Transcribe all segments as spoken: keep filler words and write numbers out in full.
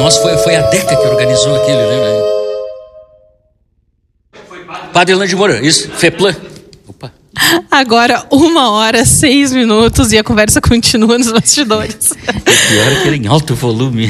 Nossa, foi, foi a Deca que organizou aquele, né? Padre Orlando de Moura, isso, FEPLAN. Opa. Agora, uma hora, seis minutos e a conversa continua nos bastidores. O pior é que era em alto volume.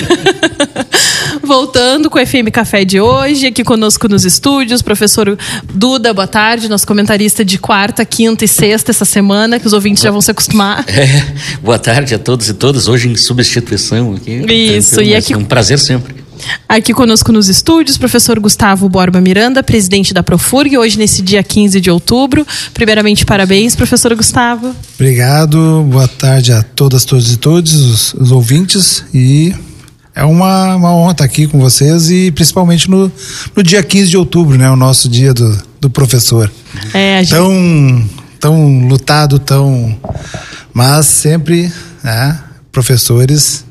Voltando com o F M Café de hoje, aqui conosco nos estúdios, professor Duda, boa tarde, nosso comentarista de quarta, quinta e sexta essa semana, que os ouvintes já vão se acostumar. É, boa tarde a todos e todas, hoje em substituição aqui. Isso, então, e aqui... É um prazer sempre. Aqui conosco nos estúdios, professor Gustavo Borba Miranda, presidente da Profurg, hoje nesse dia quinze de outubro. Primeiramente, parabéns, professor Gustavo. Obrigado, boa tarde a todas, todos e todos, os, os ouvintes, e é uma, uma honra estar aqui com vocês, e principalmente no, no dia quinze de outubro, né, o nosso dia do, do professor. É, a gente... Tão, tão lutado, tão... mas sempre, né, professores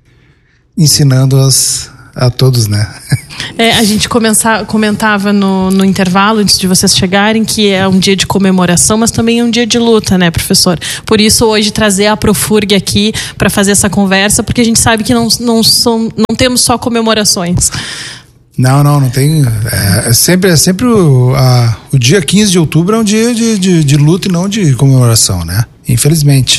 ensinando as... a todos, né? É, a gente começa, comentava no, no intervalo, antes de vocês chegarem, que é um dia de comemoração, mas também é um dia de luta, né, professor? Por isso, hoje, trazer a Profurg aqui para fazer essa conversa, porque a gente sabe que não, não, são, não temos só comemorações. Não, não, não tem. É, é sempre, é sempre o, a, o dia quinze de outubro é um dia de, de, de luta e não de comemoração, né? Infelizmente.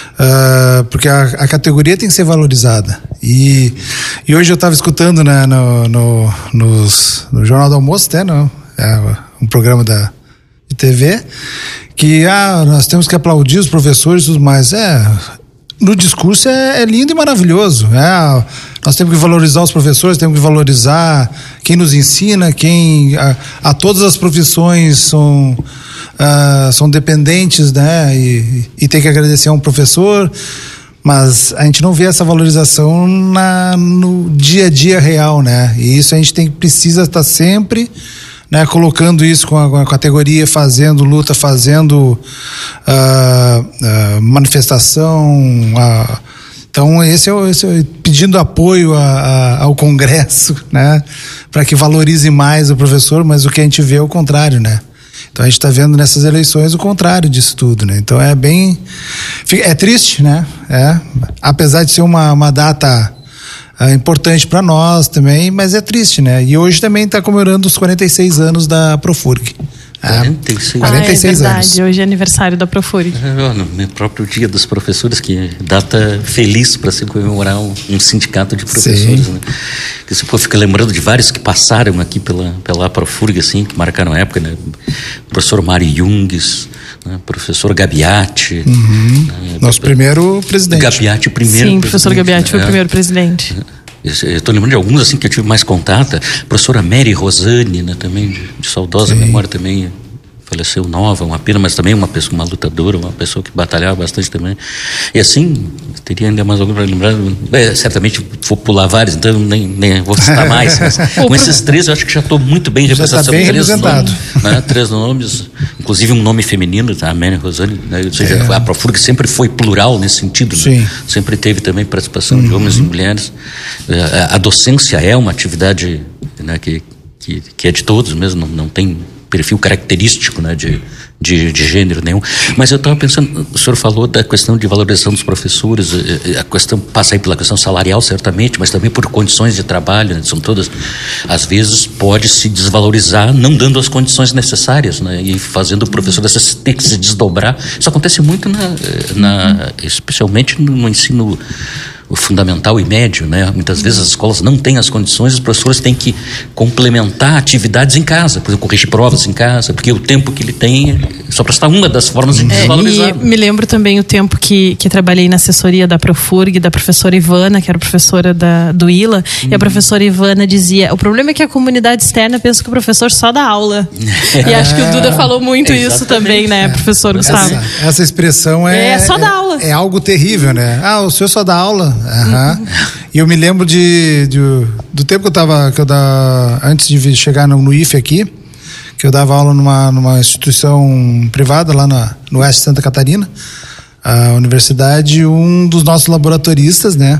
Uh, porque a, a categoria tem que ser valorizada. E, e hoje eu estava escutando, né, no, no, nos, no Jornal do Almoço, até, não, é um programa da, de T V, que ah, nós temos que aplaudir os professores e tudo mais. É. No discurso é, é lindo e maravilhoso. É, nós temos que valorizar os professores, temos que valorizar quem nos ensina, quem a, a todas as profissões são, uh, são dependentes, né? E, e tem que agradecer a um professor, mas a gente não vê essa valorização na, no dia a dia real, né? E isso a gente tem, precisa estar sempre, né, colocando isso com a, com a categoria, fazendo luta, fazendo uh, uh, manifestação. Uh, então, esse é, o, esse é pedindo apoio a, a, ao Congresso, né, para que valorize mais o professor, mas o que a gente vê é o contrário, né? Então, a gente está vendo nessas eleições o contrário disso tudo, né? Então, é bem... É triste, né? É, apesar de ser uma, uma data... É importante para nós também, mas é triste, né? E hoje também está comemorando os quarenta e seis anos da Profurg. quarenta e seis, quarenta e seis ah, é verdade, anos. Hoje é aniversário da Profurg. É, no meu próprio dia dos professores, que data feliz para se comemorar um, um sindicato de professores, né? Que você fica lembrando de vários que passaram aqui pela, pela Profurg, assim, que marcaram a época, né? O professor Mário Jungues, né? Professor Gabiati. Uhum. Né? Nosso primeiro presidente. Gabiati, primeiro. Sim, professor Gabiati foi é. o primeiro presidente. Eu estou lembrando de alguns assim que eu tive mais contato. A professora Mary Rosane, né, também de, de saudosa Sim. memória, também faleceu nova, uma pena, mas também uma pessoa, uma lutadora, uma pessoa que batalhava bastante também. E assim, teria ainda mais algum para lembrar. É, certamente vou pular vários, então nem, nem vou citar mais. Mas com esses três eu acho que já estou muito bem representado. Já está bem três representado. Nomes, né, três nomes, inclusive um nome feminino, tá? A Mary Rosane, né? Ou seja, é. a Profurg sempre foi plural nesse sentido, né? Sempre teve também participação uhum. de homens e mulheres. A, a docência é uma atividade, né, que, que, que é de todos mesmo, não, não tem perfil característico, né, de, de, de gênero nenhum. Mas eu estava pensando, o senhor falou da questão de valorização dos professores, a questão passa aí pela questão salarial, certamente, mas também por condições de trabalho, né, são todas, às vezes pode se desvalorizar não dando as condições necessárias, né, e fazendo o professor ter que se desdobrar. Isso acontece muito na, na especialmente no, no ensino o fundamental e médio, né? Muitas vezes as escolas não têm as condições, os professores têm que complementar atividades em casa, por exemplo, corrigir provas em casa, porque o tempo que ele tem só para estar uma das formas de desvalorizar. É, e me lembro também o tempo que, que trabalhei na assessoria da Profurg, da professora Ivana, que era professora da, do I L A, hum. e a professora Ivana dizia, o problema é que a comunidade externa pensa que o professor só dá aula. É. E acho que o Duda falou muito é, isso também, né, professor é. Gustavo? Essa, essa expressão é... É só dar aula. É, é algo terrível, né? Ah, o senhor só dá aula? Uhum. E eu me lembro de, de do tempo que eu tava, que eu dava, antes de chegar no, no I F E aqui, que eu dava aula numa, numa instituição privada lá na, no oeste de Santa Catarina, a universidade, um dos nossos laboratoristas, né,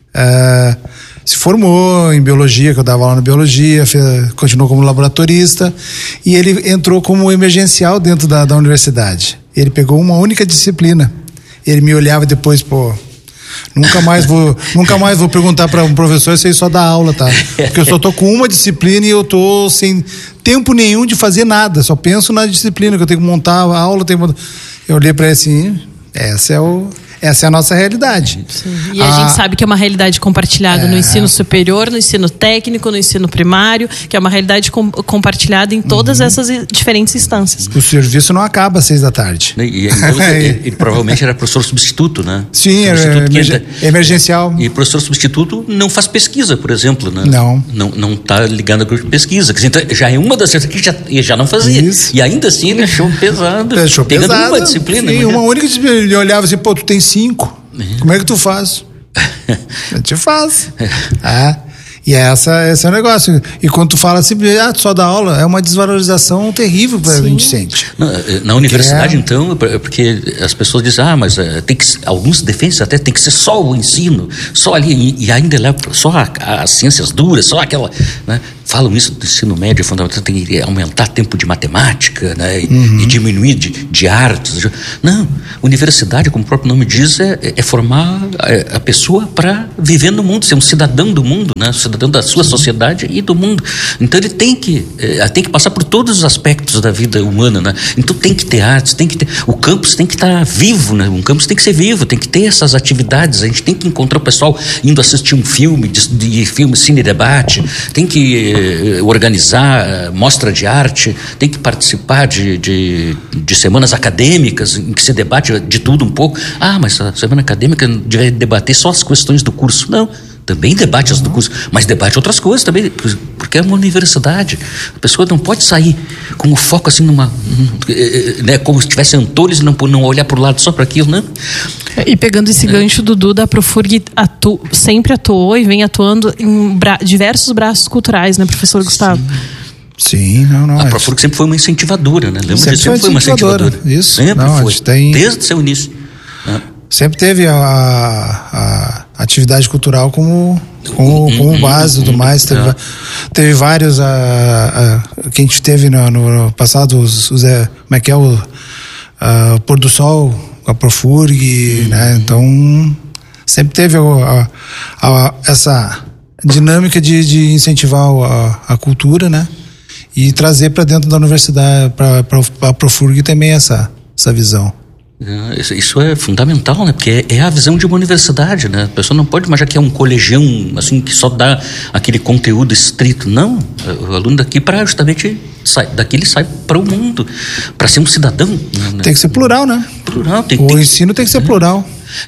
é, se formou em biologia, que eu dava aula na biologia, fez, continuou como laboratorista, e ele entrou como emergencial dentro da, da universidade. Ele pegou uma única disciplina. Ele me olhava depois, pô, Nunca mais vou, nunca mais vou perguntar para um professor se ele só dá aula, tá? Porque eu só tô com uma disciplina e eu tô sem tempo nenhum de fazer nada, só penso na disciplina que eu tenho que montar a aula, tenho que... Eu olhei para ele assim, essa é o Essa é a nossa realidade. Sim. E a, a gente sabe que é uma realidade compartilhada é... no ensino superior, no ensino técnico, no ensino primário, que é uma realidade com, compartilhada em todas uhum. essas diferentes instâncias. O serviço não acaba às seis da tarde. E, e, e, e, e provavelmente era professor substituto, né? Sim, substituto é, emerg- é emergencial. E professor substituto não faz pesquisa, por exemplo, né? Não. Não não está ligado a grupo de pesquisa. Então, já é uma das coisas que já, já não fazia. Isso. E ainda assim ele achou pesado. Achou pegando pesado. uma disciplina. Sim, uma única disciplina. Ele olhava assim, pô, tu tem cinco. Uhum. Como é que tu faz? Eu te faço. Ah, e essa, esse é o negócio. E quando tu fala assim, ah, tu só dá aula, é uma desvalorização terrível para a gente sente. Na, na universidade, é... então, porque as pessoas dizem, ah, mas uh, tem que, alguns defendem até tem que ser só o ensino, só ali, e, e ainda leva só a, as ciências duras, só aquela, né? Falam isso do ensino médio fundamental, tem que aumentar tempo de matemática, né? E, uhum. e diminuir de, de artes. Não, universidade, como o próprio nome diz, é, é formar a, a pessoa para viver no mundo, ser um cidadão do mundo, né? Cidadão da sua sociedade e do mundo. Então ele tem que, é, tem que passar por todos os aspectos da vida humana, né? Então tem que ter artes, tem que ter, o campus tem que estar vivo, né? Um campus tem que ser vivo, tem que ter essas atividades, a gente tem que encontrar o pessoal indo assistir um filme, de, de filme, cine debate, tem que organizar mostra de arte, tem que participar de, de, de semanas acadêmicas em que se debate de tudo um pouco. Ah, mas a semana acadêmica deve debater só as questões do curso. Não, também debate as do curso, mas debate outras coisas também, porque é uma universidade. A pessoa não pode sair com o foco assim numa, né, como se tivesse Antares e não, não olhar para o lado só para aquilo, né? E pegando esse é. gancho, Dudu, da Profurg atu, sempre atuou e vem atuando em bra- diversos braços culturais, né, professor Gustavo? Sim, Sim não, não. A Profurg sempre foi uma incentivadora, né? Lembra sempre, disso? Sempre foi uma incentivadora. Isso. Sempre não, foi. Tem... Desde o seu início. Né? Sempre teve a, a atividade cultural como, como, como uhum, base e tudo uhum, mais. Teve, é. teve vários a, a, que a gente teve no, no passado, os, os, é, como é que é o a, Pôr do Sol, a Profurg, uhum. né? Então sempre teve a, a, a, essa dinâmica de, de incentivar a, a cultura, né? E trazer para dentro da universidade, para a Profurg também essa, essa visão. Isso é fundamental, né? Porque é a visão de uma universidade, né? A pessoa não pode imaginar que é um colegião, assim, que só dá aquele conteúdo estrito. Não, o aluno daqui para justamente sai, daqui ele sai para o mundo, para ser um cidadão. Né? Tem que ser plural, né? Plural. Tem, o tem ensino que, tem que ser plural.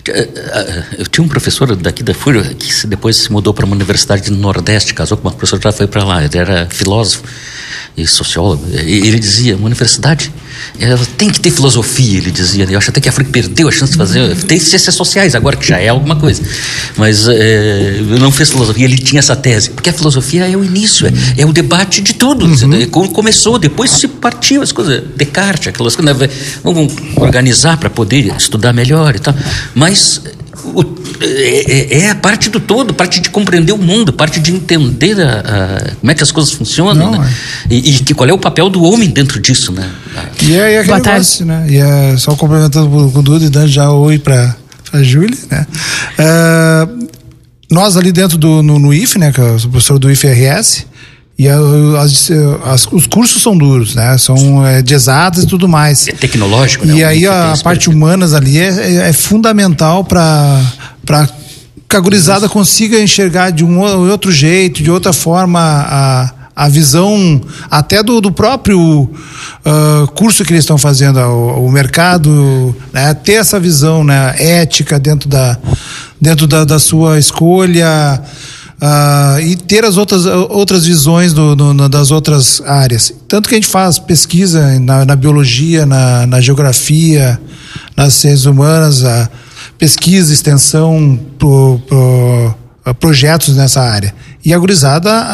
Eu tinha um professor daqui da F U R que depois se mudou para uma universidade do Nordeste, casou com uma professora, já foi para lá, ele era filósofo e sociólogo, e ele dizia, uma universidade ela tem que ter filosofia, ele dizia, eu acho até que a África perdeu a chance de fazer, tem ciências sociais agora, que já é alguma coisa, mas é, não fez filosofia, ele tinha essa tese, porque a filosofia é o início, é, é o debate de tudo, uhum. Como começou, depois se partiu as coisas, Descartes, aquelas coisas, né? Vamos organizar para poder estudar melhor e tal, mas o, é, é a parte do todo, parte de compreender o mundo, parte de entender a, a, como é que as coisas funcionam, Não, né? é. e, e que, qual é o papel do homem dentro disso, né? E é, é aquele negócio, né? E é, só complementando com o Dudu e dando já oi para a Júlia, né? Uh, nós ali dentro do no, no I F, né? Que eu sou professor do I F R S, e as, as, os cursos são duros, né? São é, de exatas e tudo mais. É tecnológico, né? E aí a, a parte humanas ali é, é, é fundamental para para que a gurizada consiga enxergar de um outro jeito, de outra forma a, a visão até do, do próprio uh, curso que eles estão fazendo, o, o mercado, né? Ter essa visão, né? Ética dentro da dentro da, da sua escolha. Uh, e ter as outras, outras visões do, do, das outras áreas. Tanto que a gente faz pesquisa na, na biologia, na, na geografia, nas ciências humanas, a pesquisa, extensão, pro, pro, projetos nessa área. E a gurizada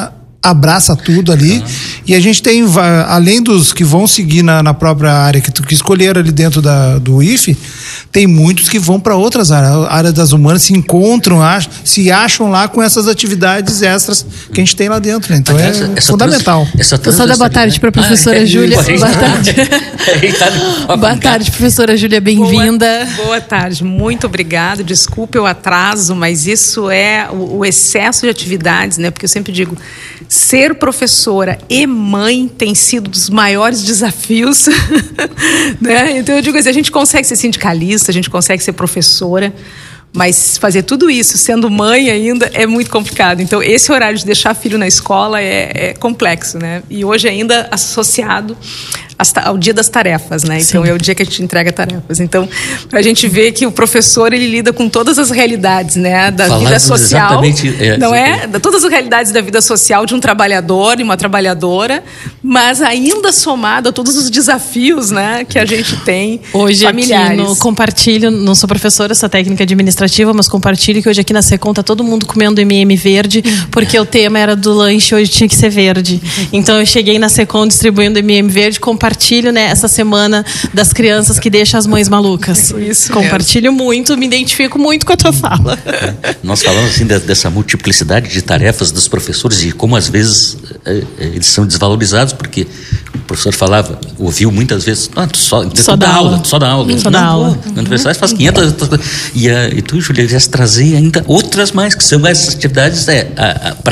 abraça tudo ali, uhum. E a gente tem, além dos que vão seguir na, na própria área que, que escolheram ali dentro da, do I F E, tem muitos que vão para outras áreas, a área das humanas, se encontram, ach, se acham lá com essas atividades extras que a gente tem lá dentro, né? Então essa, é essa fundamental. Trans, essa Vou só dar boa tarde para a professora ah, é, Júlia. É, boa tarde. Boa tarde, professora Júlia, bem-vinda. Boa, boa tarde, muito obrigada. Desculpe o atraso, mas isso é o, o excesso de atividades, né? Porque eu sempre digo, ser professora e mãe tem sido dos maiores desafios, né? Então eu digo assim, a gente consegue ser sindicalista, a gente consegue ser professora, mas fazer tudo isso sendo mãe ainda é muito complicado. Então esse horário de deixar filho na escola é, é complexo, né? E hoje ainda associado ao dia das tarefas, né? Então Sim. é o dia que a gente entrega tarefas. Então a gente vê que o professor ele lida com todas as realidades, né? Da Falando vida social, é, não é? é? Todas as realidades da vida social de um trabalhador e uma trabalhadora, mas ainda somado a todos os desafios, né? Que a gente tem hoje familiares. Aqui no compartilho, não sou professora, sou técnica administrativa, mas compartilho que hoje aqui na Secom tá todo mundo comendo M e M verde, porque o tema era do lanche, hoje tinha que ser verde. Então eu cheguei na Secom distribuindo M e M verde, compartilho Compartilho, né, essa semana das crianças que deixam as mães malucas. Isso Compartilho mesmo. muito, me identifico muito com a tua fala. É, nós falamos assim dessa multiplicidade de tarefas dos professores e como às vezes é, eles são desvalorizados, porque o professor falava, ouviu muitas vezes, ah, tu só, só dá aula, aula, só dá aula. Só dá aula. Na universidade faz quinhentas outras coisas. E, a, e tu, Júlia, viesse trazer ainda outras mais, que são essas atividades é,